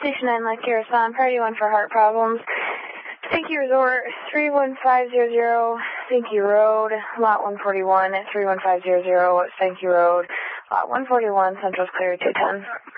Station 9, like your respond, Priority 1 for heart problems. Sankey Resort, 31500, Sankey Road, Lot 141, 31500, Sankey Road, Lot 141, Central's clear, 210.